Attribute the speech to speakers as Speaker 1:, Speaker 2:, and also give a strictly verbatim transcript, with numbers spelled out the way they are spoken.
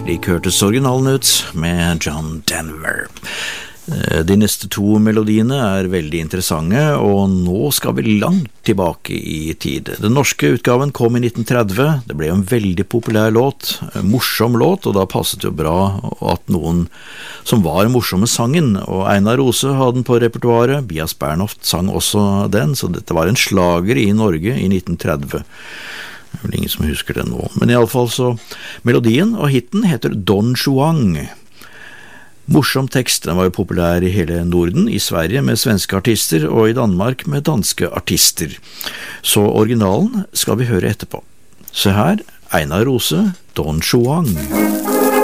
Speaker 1: Slik hørtes originalen ut med John Denver. De neste to melodiene er veldig interessante, og nå skal vi langt tilbake i tid. Den norske utgaven kom i nitten tretti, det ble en veldig populær låt, en morsom låt, og da passet det jo bra at noen som var morsomme sangen, og Einar Rose hadde den på repertoaret, Bias Bernhoft sang også den, så dette var en slager i Norge i nitten tretti. Det er vel ingen som husker den nå, men i alle fall så, melodien og hitten heter Don Juan. Morsom tekst, den var jo populær i hele Norden, i Sverige med svenske artister og i Danmark med danske artister. Så originalen skal vi høre etterpå. Se her, Einar Rose, Don Juan.